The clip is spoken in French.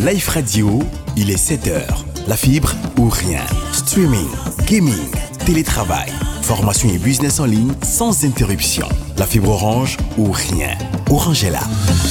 Life Radio, il est 7h. La fibre ou rien. Streaming, gaming, télétravail, formation et business en ligne sans interruption. La fibre Orange ou rien. Orange est là.